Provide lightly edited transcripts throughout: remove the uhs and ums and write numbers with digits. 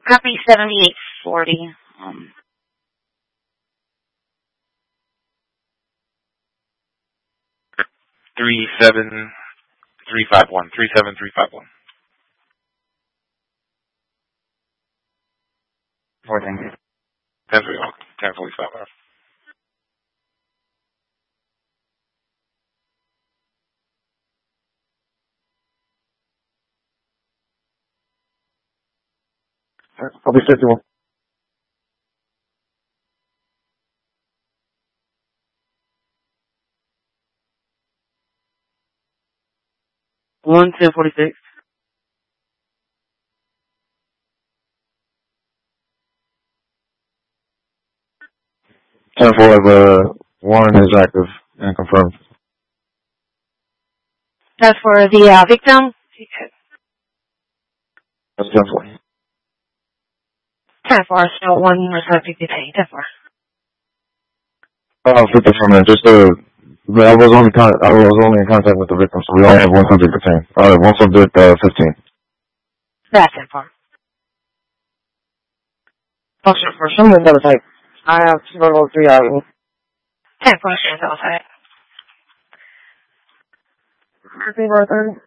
Copy 7840. 37351. 37351. 14. 1045. Copy 51. One 1046. 10-4, warrant is active and confirmed. That's for the victim. That's 10-4. 10-4, still one more subject detained. 10-4. Victim for a minute. I was only in contact with the victim, so we only have one subject detained. One subject, 15. That's 10-4. Function for someone double type. I have 203 items. 10-4, stands outside. Receiver 30.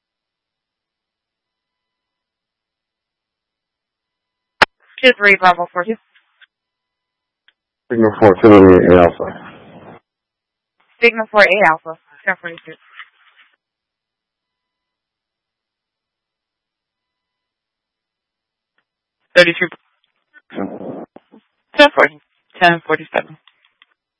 Two 3 Bravo 42. Signal 4, 288 Alpha. Signal 48 Alpha. 1042. 33. 1047.